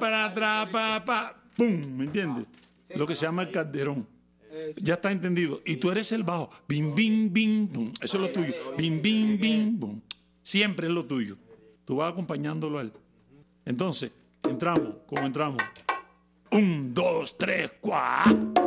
para atrás, pum, ¿me entiendes? Lo que se llama el calderón. Ya está entendido. Y tú eres el bajo. Bim, bim, bim, bum. Eso es lo tuyo. Bim, bim, bim, bum. Siempre es lo tuyo. Tú vas acompañándolo a él. Entonces, entramos, como entramos. 1, 2, 3, 4.